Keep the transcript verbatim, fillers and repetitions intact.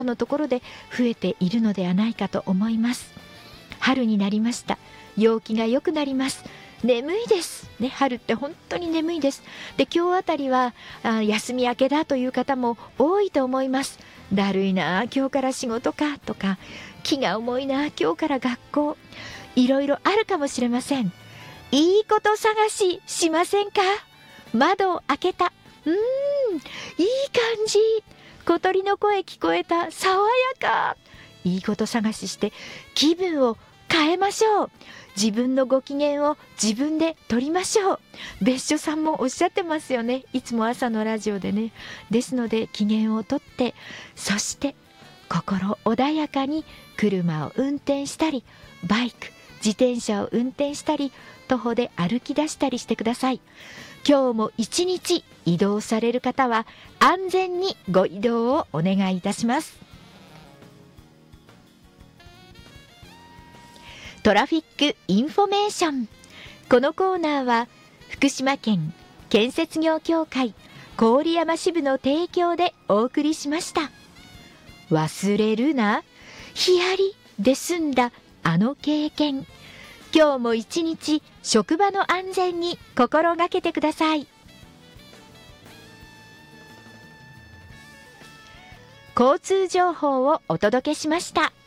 のところで増えているのではないかと思います。春になりました。陽気が良くなります。眠いですね。春って本当に眠いです。で、今日あたりはあ休み明けだという方も多いと思います。だるいな、今日から仕事かとか、気が重いな、今日から学校、いろいろあるかもしれません。いいこと探ししませんか？窓を開けた、うーん、いい感じ、小鳥の声聞こえた、爽やか、いいこと探しして気分を変えましょう。自分のご機嫌を自分で取りましょう。別所さんもおっしゃってますよね、いつも朝のラジオでね。ですので機嫌をとって、そして心穏やかに車を運転したり、バイク、自転車を運転したり、徒歩で歩き出したりしてください。今日も一日移動される方は安全にご移動をお願いいたします。トラフィックインフォメーション。このコーナーは福島県建設業協会郡山支部の提供でお送りしました。忘れるな、ヒヤリで済んだあの経験。今日も一日職場の安全に心がけてください。交通情報をお届けしました。